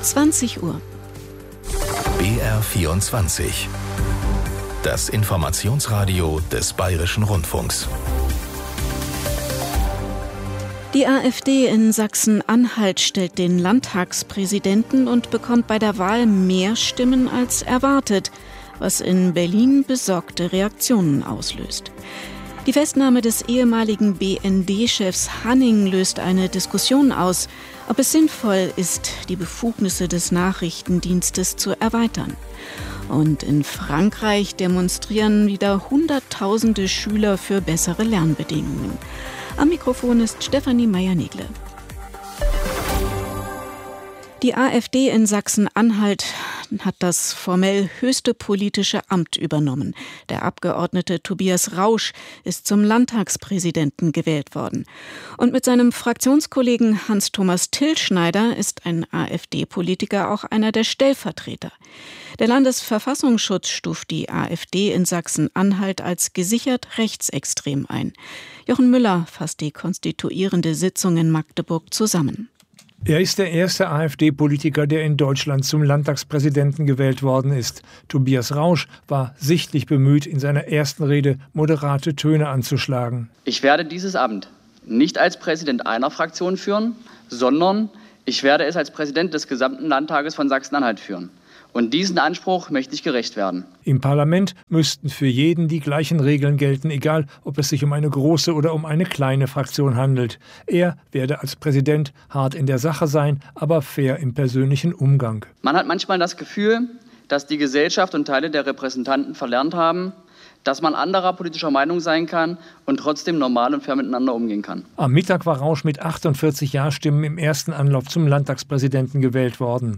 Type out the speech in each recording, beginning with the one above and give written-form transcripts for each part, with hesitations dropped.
20 Uhr. BR24. Das Informationsradio des Bayerischen Rundfunks. Die AfD in Sachsen-Anhalt stellt den Landtagspräsidenten und bekommt bei der Wahl mehr Stimmen als erwartet, was in Berlin besorgte Reaktionen auslöst. Die Festnahme des ehemaligen BND-Chefs Hanning löst eine Diskussion aus, ob es sinnvoll ist, die Befugnisse des Nachrichtendienstes zu erweitern. Und in Frankreich demonstrieren wieder Hunderttausende Schüler für bessere Lernbedingungen. Am Mikrofon ist Stefanie Meyer-Negle. Die AfD in Sachsen-Anhalt hat das formell höchste politische Amt übernommen. Der Abgeordnete Tobias Rausch ist zum Landtagspräsidenten gewählt worden. Und mit seinem Fraktionskollegen Hans-Thomas Tilschneider ist ein AfD-Politiker auch einer der Stellvertreter. Der Landesverfassungsschutz stuft die AfD in Sachsen-Anhalt als gesichert rechtsextrem ein. Jochen Müller fasst die konstituierende Sitzung in Magdeburg zusammen. Er ist der erste AfD-Politiker, der in Deutschland zum Landtagspräsidenten gewählt worden ist. Tobias Rausch war sichtlich bemüht, in seiner ersten Rede moderate Töne anzuschlagen. Ich werde dieses Amt nicht als Präsident einer Fraktion führen, sondern ich werde es als Präsident des gesamten Landtages von Sachsen-Anhalt führen. Und diesen Anspruch möchte ich gerecht werden. Im Parlament müssten für jeden die gleichen Regeln gelten, egal ob es sich um eine große oder um eine kleine Fraktion handelt. Er werde als Präsident hart in der Sache sein, aber fair im persönlichen Umgang. Man hat manchmal das Gefühl, dass die Gesellschaft und Teile der Repräsentanten verlernt haben, dass man anderer politischer Meinung sein kann und trotzdem normal und fair miteinander umgehen kann. Am Mittag war Rausch mit 48 Ja-Stimmen im ersten Anlauf zum Landtagspräsidenten gewählt worden.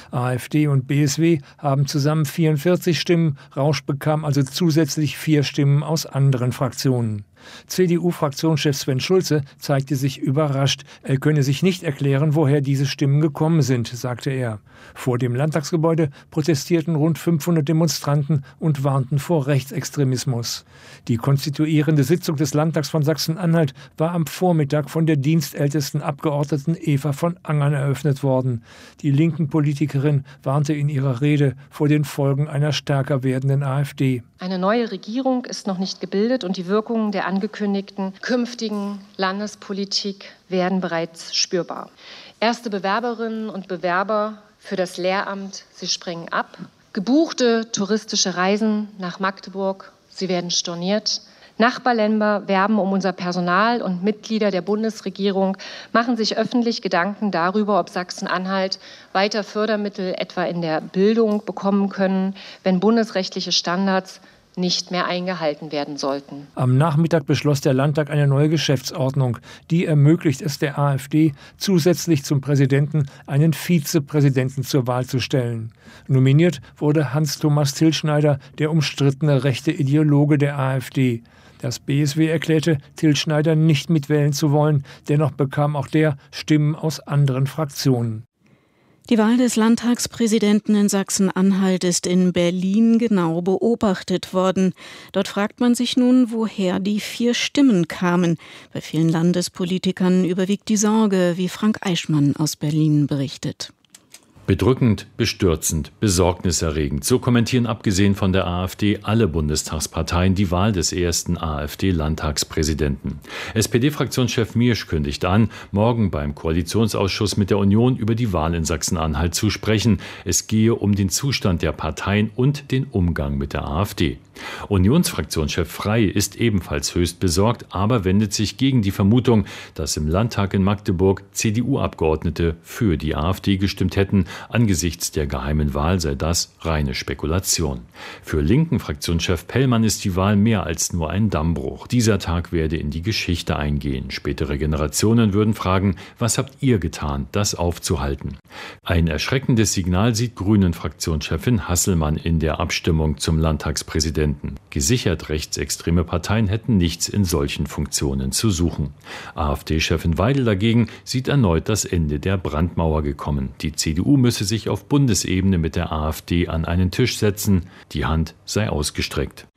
AfD und BSW haben zusammen 44 Stimmen. Rausch bekam also zusätzlich 4 Stimmen aus anderen Fraktionen. CDU-Fraktionschef Sven Schulze zeigte sich überrascht. Er könne sich nicht erklären, woher diese Stimmen gekommen sind, sagte er. Vor dem Landtagsgebäude protestierten rund 500 Demonstranten und warnten vor Rechtsextremismus. Die konstituierende Sitzung des Landtags von Sachsen-Anhalt war am Vormittag von der dienstältesten Abgeordneten Eva von Angern eröffnet worden. Die linken Politikerin warnte in ihrer Rede vor den Folgen einer stärker werdenden AfD. Eine neue Regierung ist noch nicht gebildet und die Wirkungen der angekündigten künftigen Landespolitik werden bereits spürbar. Erste Bewerberinnen und Bewerber für das Lehramt, sie springen ab. Gebuchte touristische Reisen nach Magdeburg, sie werden storniert. Nachbarländer werben um unser Personal und Mitglieder der Bundesregierung machen sich öffentlich Gedanken darüber, ob Sachsen-Anhalt weiter Fördermittel etwa in der Bildung bekommen können, wenn bundesrechtliche Standards nicht mehr eingehalten werden sollten. Am Nachmittag beschloss der Landtag eine neue Geschäftsordnung. Die ermöglicht es der AfD, zusätzlich zum Präsidenten einen Vizepräsidenten zur Wahl zu stellen. Nominiert wurde Hans-Thomas Tilschneider, der umstrittene rechte Ideologe der AfD. Das BSW erklärte, Tilschneider nicht mitwählen zu wollen. Dennoch bekam auch der Stimmen aus anderen Fraktionen. Die Wahl des Landtagspräsidenten in Sachsen-Anhalt ist in Berlin genau beobachtet worden. Dort fragt man sich nun, woher die 4 Stimmen kamen. Bei vielen Landespolitikern überwiegt die Sorge, wie Frank Eichmann aus Berlin berichtet. Bedrückend, bestürzend, besorgniserregend. So kommentieren abgesehen von der AfD alle Bundestagsparteien die Wahl des ersten AfD-Landtagspräsidenten. SPD-Fraktionschef Miersch kündigt an, morgen beim Koalitionsausschuss mit der Union über die Wahl in Sachsen-Anhalt zu sprechen. Es gehe um den Zustand der Parteien und den Umgang mit der AfD. Unionsfraktionschef Frey ist ebenfalls höchst besorgt, aber wendet sich gegen die Vermutung, dass im Landtag in Magdeburg CDU-Abgeordnete für die AfD gestimmt hätten. Angesichts der geheimen Wahl sei das reine Spekulation. Für linken Fraktionschef Pellmann ist die Wahl mehr als nur ein Dammbruch. Dieser Tag werde in die Geschichte eingehen. Spätere Generationen würden fragen, was habt ihr getan, das aufzuhalten? Ein erschreckendes Signal sieht Grünen-Fraktionschefin Hasselmann in der Abstimmung zum Landtagspräsidenten. Gesichert rechtsextreme Parteien hätten nichts in solchen Funktionen zu suchen. AfD-Chefin Weidel dagegen sieht erneut das Ende der Brandmauer gekommen. Die CDU müsse sich auf Bundesebene mit der AfD an einen Tisch setzen. Die Hand sei ausgestreckt.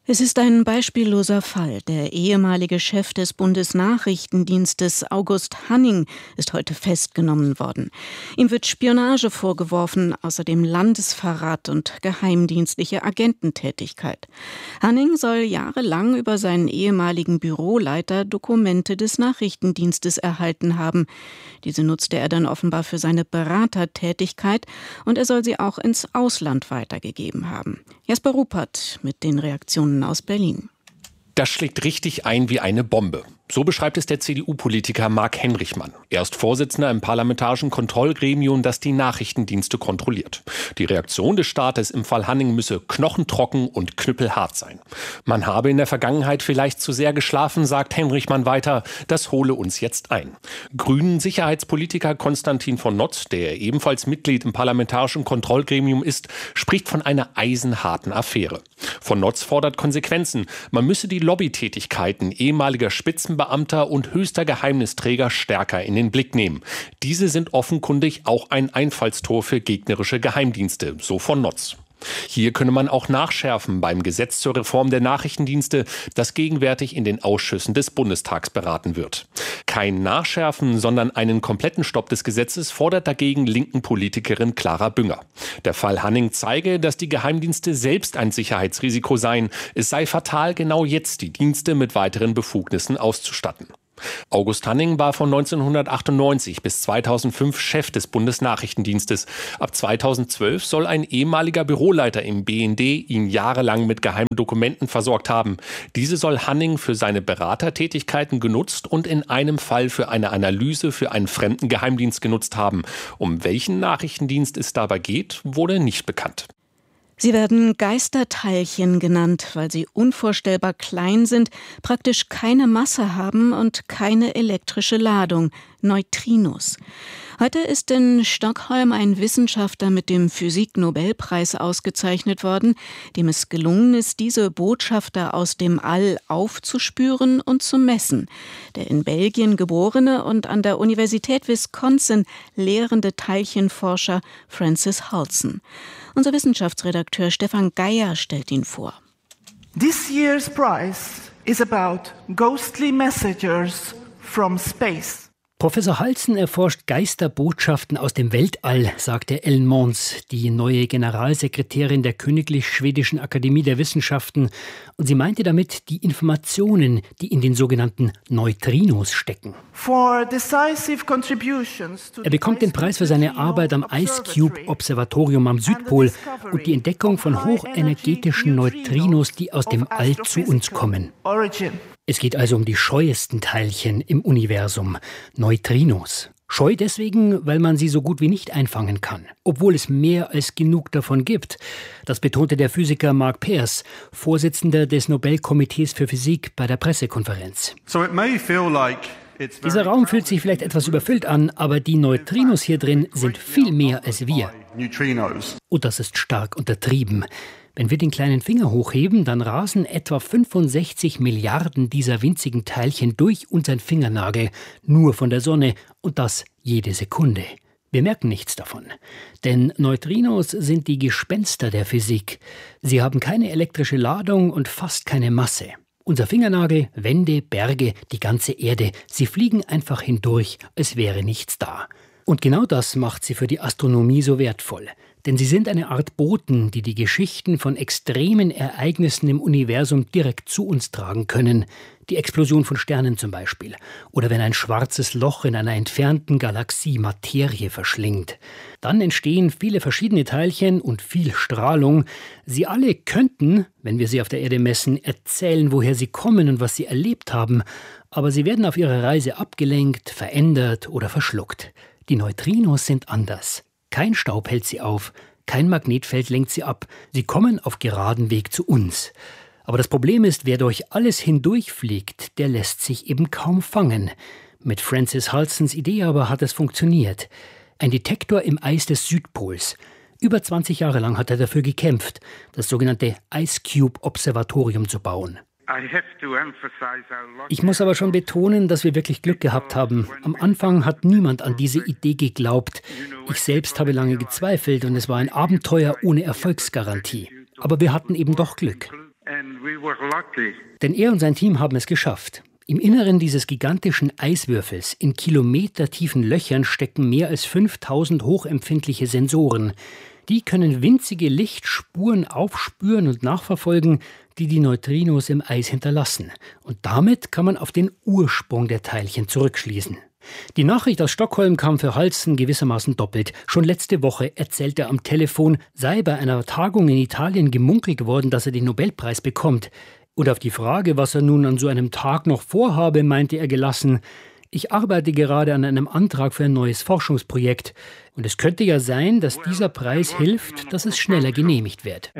Es ist ein beispielloser Fall. Der ehemalige Chef des Bundesnachrichtendienstes August Hanning ist heute festgenommen worden. Ihm wird Spionage vorgeworfen, außerdem Landesverrat und geheimdienstliche Agententätigkeit. Hanning soll jahrelang über seinen ehemaligen Büroleiter Dokumente des Nachrichtendienstes erhalten haben. Diese nutzte er dann offenbar für seine Beratertätigkeit und er soll sie auch ins Ausland weitergegeben haben. Jasper Ruppert mit den Reaktionen aus Berlin. Das schlägt richtig ein wie eine Bombe. So beschreibt es der CDU-Politiker Marc Henrichmann. Er ist Vorsitzender im parlamentarischen Kontrollgremium, das die Nachrichtendienste kontrolliert. Die Reaktion des Staates im Fall Hanning müsse knochentrocken und knüppelhart sein. Man habe in der Vergangenheit vielleicht zu sehr geschlafen, sagt Henrichmann weiter. Das hole uns jetzt ein. Grünen Sicherheitspolitiker Konstantin von Notz, der ebenfalls Mitglied im parlamentarischen Kontrollgremium ist, spricht von einer eisenharten Affäre. Von Notz fordert Konsequenzen. Man müsse die Lobbytätigkeiten ehemaliger Spitzenbeamter und höchster Geheimnisträger stärker in den Blick nehmen. Diese sind offenkundig auch ein Einfallstor für gegnerische Geheimdienste, so von Notz. Hier könne man auch nachschärfen beim Gesetz zur Reform der Nachrichtendienste, das gegenwärtig in den Ausschüssen des Bundestags beraten wird. Kein Nachschärfen, sondern einen kompletten Stopp des Gesetzes fordert dagegen linken Politikerin Clara Bünger. Der Fall Hanning zeige, dass die Geheimdienste selbst ein Sicherheitsrisiko seien. Es sei fatal, genau jetzt die Dienste mit weiteren Befugnissen auszustatten. August Hanning war von 1998 bis 2005 Chef des Bundesnachrichtendienstes. Ab 2012 soll ein ehemaliger Büroleiter im BND ihn jahrelang mit geheimen Dokumenten versorgt haben. Diese soll Hanning für seine Beratertätigkeiten genutzt und in einem Fall für eine Analyse für einen fremden Geheimdienst genutzt haben. Um welchen Nachrichtendienst es dabei geht, wurde nicht bekannt. Sie werden Geisterteilchen genannt, weil sie unvorstellbar klein sind, praktisch keine Masse haben und keine elektrische Ladung, Neutrinos. Heute ist in Stockholm ein Wissenschaftler mit dem Physik-Nobelpreis ausgezeichnet worden, dem es gelungen ist, diese Botschafter aus dem All aufzuspüren und zu messen. Der in Belgien geborene und an der Universität Wisconsin lehrende Teilchenforscher Francis Halson. Unser Wissenschaftsredakteur Stefan Geier stellt ihn vor. This year's prize is about ghostly messengers from space. Professor Halson erforscht Geisterbotschaften aus dem Weltall, sagte Ellen Måns, die neue Generalsekretärin der Königlich Schwedischen Akademie der Wissenschaften. Und sie meinte damit die Informationen, die in den sogenannten Neutrinos stecken. Er bekommt den Preis für seine Arbeit am Ice Cube Observatorium am Südpol und die Entdeckung von hochenergetischen Neutrinos, die aus dem All zu uns kommen. Es geht also um die scheuesten Teilchen im Universum, Neutrinos. Scheu deswegen, weil man sie so gut wie nicht einfangen kann, obwohl es mehr als genug davon gibt. Das betonte der Physiker Mark Pearce, Vorsitzender des Nobelkomitees für Physik bei der Pressekonferenz. Dieser Raum fühlt sich vielleicht etwas überfüllt an, aber die Neutrinos hier drin sind viel mehr als wir. Und das ist stark untertrieben. Wenn wir den kleinen Finger hochheben, dann rasen etwa 65 Milliarden dieser winzigen Teilchen durch unseren Fingernagel, nur von der Sonne, und das jede Sekunde. Wir merken nichts davon. Denn Neutrinos sind die Gespenster der Physik. Sie haben keine elektrische Ladung und fast keine Masse. Unser Fingernagel, Wände, Berge, die ganze Erde, sie fliegen einfach hindurch, als wäre nichts da. Und genau das macht sie für die Astronomie so wertvoll. Denn sie sind eine Art Boten, die die Geschichten von extremen Ereignissen im Universum direkt zu uns tragen können. Die Explosion von Sternen zum Beispiel. Oder wenn ein schwarzes Loch in einer entfernten Galaxie Materie verschlingt. Dann entstehen viele verschiedene Teilchen und viel Strahlung. Sie alle könnten, wenn wir sie auf der Erde messen, erzählen, woher sie kommen und was sie erlebt haben. Aber sie werden auf ihrer Reise abgelenkt, verändert oder verschluckt. Die Neutrinos sind anders. Kein Staub hält sie auf, kein Magnetfeld lenkt sie ab. Sie kommen auf geradem Weg zu uns. Aber das Problem ist, wer durch alles hindurchfliegt, der lässt sich eben kaum fangen. Mit Francis Halsons Idee aber hat es funktioniert. Ein Detektor im Eis des Südpols. Über 20 Jahre lang hat er dafür gekämpft, das sogenannte Ice Cube Observatorium zu bauen. Ich muss aber schon betonen, dass wir wirklich Glück gehabt haben. Am Anfang hat niemand an diese Idee geglaubt. Ich selbst habe lange gezweifelt und es war ein Abenteuer ohne Erfolgsgarantie. Aber wir hatten eben doch Glück. Denn er und sein Team haben es geschafft. Im Inneren dieses gigantischen Eiswürfels, in kilometertiefen Löchern, stecken mehr als 5000 hochempfindliche Sensoren. Die können winzige Lichtspuren aufspüren und nachverfolgen, die die Neutrinos im Eis hinterlassen. Und damit kann man auf den Ursprung der Teilchen zurückschließen. Die Nachricht aus Stockholm kam für Halsten gewissermaßen doppelt. Schon letzte Woche erzählte er am Telefon, sei bei einer Tagung in Italien gemunkelt worden, dass er den Nobelpreis bekommt. Und auf die Frage, was er nun an so einem Tag noch vorhabe, meinte er gelassen: Ich arbeite gerade an einem Antrag für ein neues Forschungsprojekt. Und es könnte ja sein, dass dieser Preis hilft, dass es schneller genehmigt wird.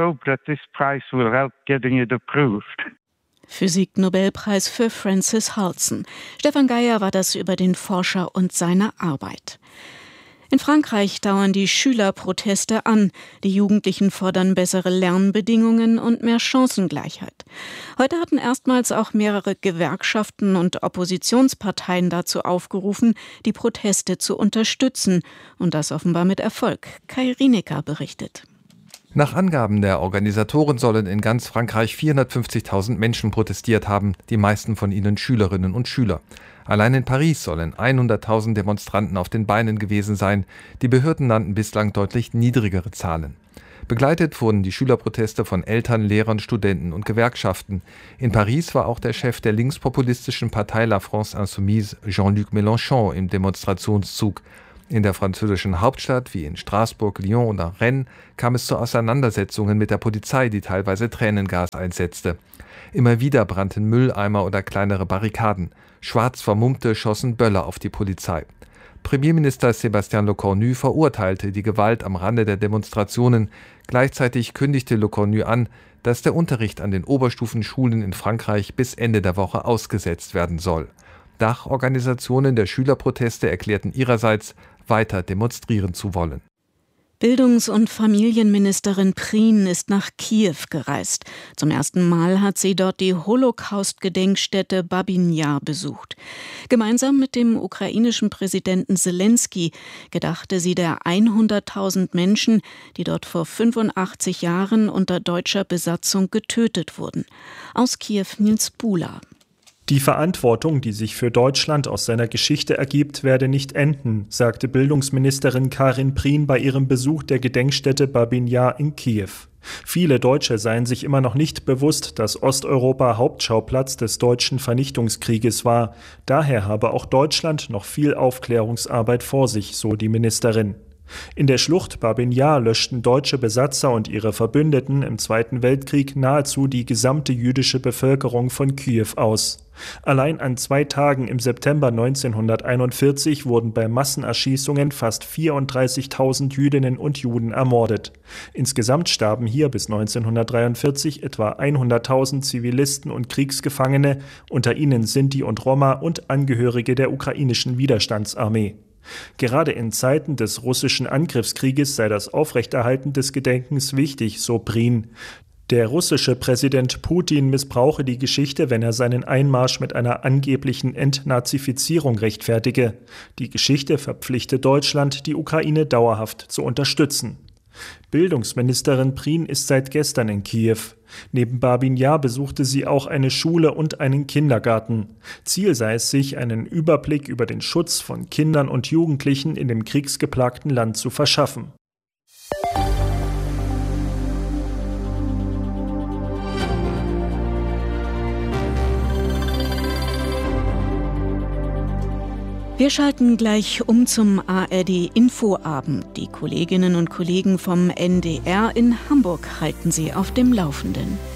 Physik-Nobelpreis für Francis Halsten. Stefan Geier war das über den Forscher und seine Arbeit. In Frankreich dauern die Schülerproteste an. Die Jugendlichen fordern bessere Lernbedingungen und mehr Chancengleichheit. Heute hatten erstmals auch mehrere Gewerkschaften und Oppositionsparteien dazu aufgerufen, die Proteste zu unterstützen. Und das offenbar mit Erfolg. Kai Rienecker berichtet. Nach Angaben der Organisatoren sollen in ganz Frankreich 450.000 Menschen protestiert haben, die meisten von ihnen Schülerinnen und Schüler. Allein in Paris sollen 100.000 Demonstranten auf den Beinen gewesen sein. Die Behörden nannten bislang deutlich niedrigere Zahlen. Begleitet wurden die Schülerproteste von Eltern, Lehrern, Studenten und Gewerkschaften. In Paris war auch der Chef der linkspopulistischen Partei La France Insoumise, Jean-Luc Mélenchon, im Demonstrationszug. In der französischen Hauptstadt, wie in Straßburg, Lyon oder Rennes, kam es zu Auseinandersetzungen mit der Polizei, die teilweise Tränengas einsetzte. Immer wieder brannten Mülleimer oder kleinere Barrikaden. Schwarz Vermummte schossen Böller auf die Polizei. Premierminister Sébastien Lecornu verurteilte die Gewalt am Rande der Demonstrationen. Gleichzeitig kündigte Lecornu an, dass der Unterricht an den Oberstufenschulen in Frankreich bis Ende der Woche ausgesetzt werden soll. Dachorganisationen der Schülerproteste erklärten ihrerseits, weiter demonstrieren zu wollen. Bildungs- und Familienministerin Prien ist nach Kiew gereist. Zum ersten Mal hat sie dort die Holocaust-Gedenkstätte Babin Jar besucht. Gemeinsam mit dem ukrainischen Präsidenten Zelensky gedachte sie der 100.000 Menschen, die dort vor 85 Jahren unter deutscher Besatzung getötet wurden. Aus Kiew Nils Bula. Die Verantwortung, die sich für Deutschland aus seiner Geschichte ergibt, werde nicht enden, sagte Bildungsministerin Karin Prien bei ihrem Besuch der Gedenkstätte Babin Jar in Kiew. Viele Deutsche seien sich immer noch nicht bewusst, dass Osteuropa Hauptschauplatz des deutschen Vernichtungskrieges war. Daher habe auch Deutschland noch viel Aufklärungsarbeit vor sich, so die Ministerin. In der Schlucht Babin Jar löschten deutsche Besatzer und ihre Verbündeten im Zweiten Weltkrieg nahezu die gesamte jüdische Bevölkerung von Kiew aus. Allein an 2 Tagen im September 1941 wurden bei Massenerschießungen fast 34.000 Jüdinnen und Juden ermordet. Insgesamt starben hier bis 1943 etwa 100.000 Zivilisten und Kriegsgefangene, unter ihnen Sinti und Roma und Angehörige der ukrainischen Widerstandsarmee. Gerade in Zeiten des russischen Angriffskrieges sei das Aufrechterhalten des Gedenkens wichtig, so Prien. Der russische Präsident Putin missbrauche die Geschichte, wenn er seinen Einmarsch mit einer angeblichen Entnazifizierung rechtfertige. Die Geschichte verpflichte Deutschland, die Ukraine dauerhaft zu unterstützen. Bildungsministerin Prien ist seit gestern in Kiew. Neben Babin Jar besuchte sie auch eine Schule und einen Kindergarten. Ziel sei es, sich einen Überblick über den Schutz von Kindern und Jugendlichen in dem kriegsgeplagten Land zu verschaffen. Wir schalten gleich um zum ARD-Infoabend. Die Kolleginnen und Kollegen vom NDR in Hamburg halten Sie auf dem Laufenden.